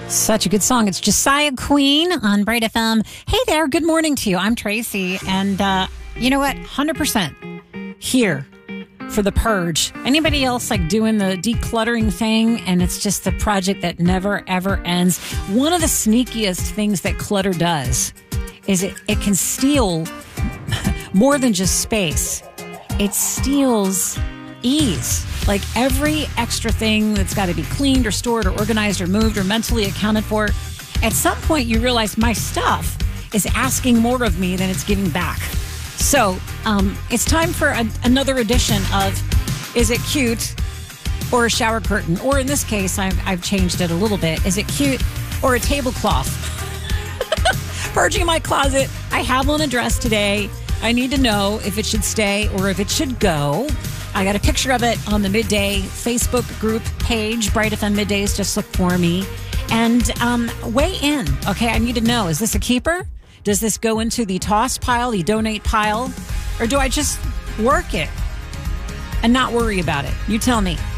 Such a good song. It's Josiah Queen on Bright FM. Hey there, good morning to you. I'm Tracy, and you know what? 100% here for the purge. Anybody else like doing the decluttering thing, and it's just the project that never, ever ends? One of the sneakiest things that clutter does is it can steal more than just space. It steals ease. Like every extra thing that's got to be cleaned or stored or organized or moved or mentally accounted for, at some point you realize my stuff is asking more of me than it's giving back. So it's time for another edition of Is It Cute or a Shower Curtain? Or in this case, I've changed it a little bit. Is it cute or a tablecloth? Purging my closet. I have one addressed today. I need to know if it should stay or if it should go. I got a picture of it on the Midday Facebook group page, Bright FM Middays. Just look for me. And weigh in. Okay, I need to know, is this a keeper? Does this go into the toss pile, the donate pile? Or do I just work it and not worry about it? You tell me.